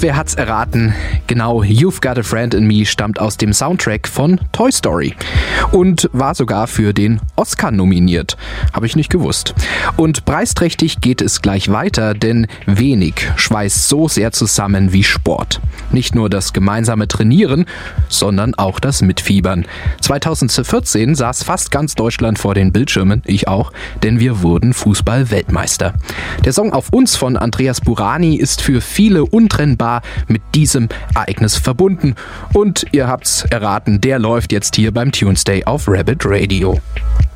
Und wer hat's erraten? Genau, You've Got a Friend in Me stammt aus dem Soundtrack von Toy Story und war sogar für den Oscar nominiert. Habe ich nicht gewusst. Und preisträchtig geht es gleich weiter, denn wenig schweißt so sehr zusammen wie Sport. Nicht nur das gemeinsame Trainieren, sondern auch das Mitfiebern. 2014 saß fast ganz Deutschland vor den Bildschirmen, ich auch, denn wir wurden Fußball-Weltmeister. Der Song Auf uns von Andreas Burani ist für viele untrennbar mit diesem Ereignis verbunden. Und ihr habt's erraten, der läuft jetzt hier beim Tuesday auf Rabbit Radio.